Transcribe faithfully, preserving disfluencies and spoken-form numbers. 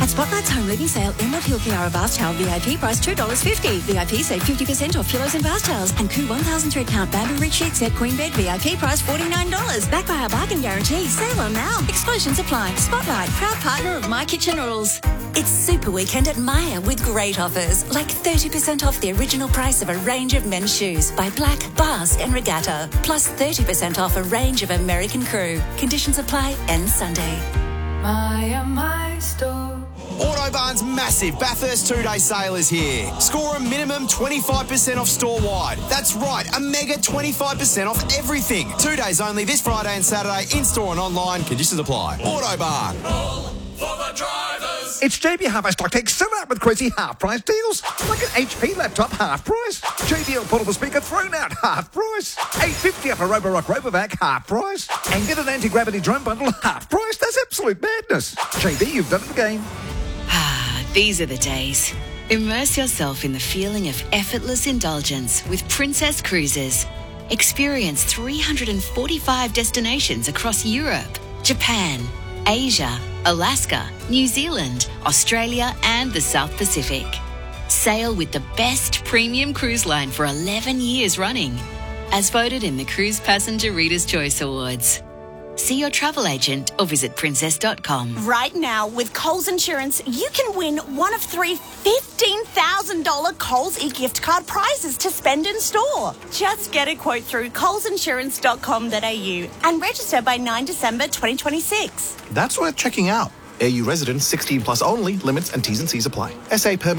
At Spotlight's home living sale, Emerald Hill Kiara bath towel V I P price two dollars fifty. V I P save fifty percent off pillows and bath towels. And Coo one thousand thread count bamboo rich sheet set queen bed V I P price forty-nine dollars. Backed by our bargain guarantee. Sale on now. Exclusions apply. Spotlight, proud partner of My Kitchen Rules. It's Super Weekend at Myer with great offers, like thirty percent off the original price of a range of men's shoes by Black, Basque and Regatta, plus thirty percent off a range of American Crew. Conditions apply, end Sunday. Myer, my store. Autobarn's massive Bathurst two-day sale is here. Score a minimum twenty-five percent off store-wide. That's right, a mega twenty-five percent off everything. Two days only this Friday and Saturday, in-store and online. Conditions apply. Autobarn. All for the drivers. It's J B Hi-Fi Stock Take sell out with crazy half-price deals. Like an H P laptop, half price. J B L portable speaker thrown out, half price. eight fifty off a Roborock Robovac, half price. And get an anti-gravity drone bundle, half price. That's absolute madness. J B, you've done it again. Ah, these are the days. Immerse yourself in the feeling of effortless indulgence with Princess Cruises. Experience three hundred forty-five destinations across Europe, Japan, Asia, Alaska, New Zealand, Australia and the South Pacific. Sail with the best premium cruise line for eleven years running, as voted in the Cruise Passenger Reader's Choice Awards. See your travel agent or visit princess dot com. Right now, with Coles Insurance, you can win one of three fifteen thousand dollars Coles e-gift card prizes to spend in store. Just get a quote through coles insurance dot com dot a u and register by ninth December twenty twenty-six. That's worth checking out. A U residents, sixteen plus only, limits and T's and C's apply. S A permit.